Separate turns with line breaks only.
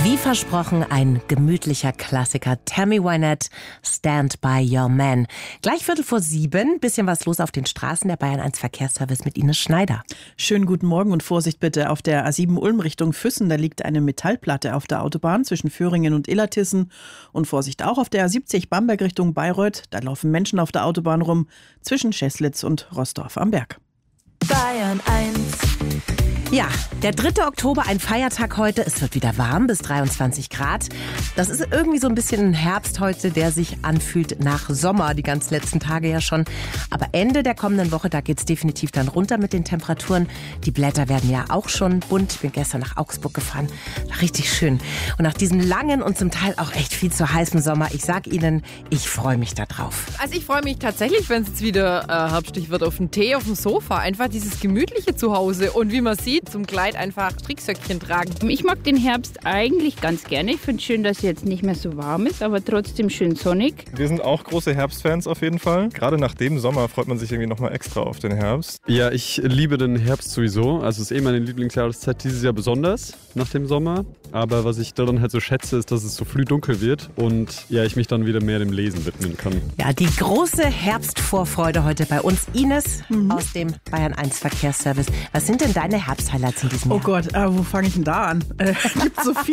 Wie versprochen, ein gemütlicher Klassiker. Tammy Wynette, Stand by Your Man. Gleich 6:45, bisschen was los auf den Straßen. Der Bayern 1 Verkehrsservice mit Ines Schneider.
Schönen guten Morgen und Vorsicht bitte auf der A7 Ulm Richtung Füssen. Da liegt eine Metallplatte auf der Autobahn zwischen Föhringen und Illertissen. Und Vorsicht auch auf der A70 Bamberg Richtung Bayreuth. Da laufen Menschen auf der Autobahn rum zwischen Scheßlitz und Roßdorf am Berg.
Bayern 1.
Ja, der 3. Oktober, ein Feiertag heute. Es wird wieder warm, bis 23 Grad. Das ist irgendwie so ein bisschen ein Herbst heute, der sich anfühlt nach Sommer, die ganz letzten Tage ja schon. Aber Ende der kommenden Woche, da geht's definitiv dann runter mit den Temperaturen. Die Blätter werden ja auch schon bunt. Ich bin gestern nach Augsburg gefahren. Richtig schön. Und nach diesem langen und zum Teil auch echt viel zu heißen Sommer, ich sag Ihnen, ich freue mich da drauf.
Also ich freue mich tatsächlich, wenn es jetzt wieder herbstlich wird, auf den Tee, auf dem Sofa. Einfach dieses gemütliche Zuhause. Und wie man sieht, zum Kleid einfach Stricksöckchen tragen.
Ich mag den Herbst eigentlich ganz gerne. Ich finde es schön, dass es jetzt nicht mehr so warm ist, aber trotzdem schön sonnig.
Wir sind auch große Herbstfans auf jeden Fall. Gerade nach dem Sommer freut man sich irgendwie nochmal extra auf den Herbst.
Ja, ich liebe den Herbst sowieso. Also es ist meine Lieblingsjahreszeit dieses Jahr besonders nach dem Sommer. Aber was ich daran halt so schätze, ist, dass es so früh dunkel wird und ja, ich mich dann wieder mehr dem Lesen widmen kann.
Ja, die große Herbstvorfreude heute bei uns. Ines aus dem Bayern 1 Verkehrsservice. Was sind denn deine Herbsthighlights in diesem Jahr?
Oh Gott, wo fange ich denn da an? Gibt so viel.